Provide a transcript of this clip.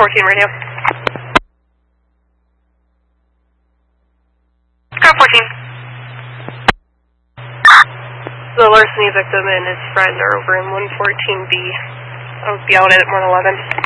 14 radio. Scar 14. The larceny victim and his friend are over in 114B. I would be out at 111.